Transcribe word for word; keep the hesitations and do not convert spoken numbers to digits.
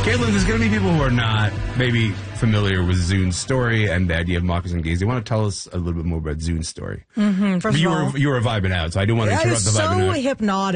Caitlin, there's going to be people who are not maybe familiar with Zune's story and the idea of Marcus and Gaze. You want to tell us a little bit more about Zune's story? Mm-hmm. First you of all, were you were vibing out, so I do want to interrupt the so vibing out. hypnotic.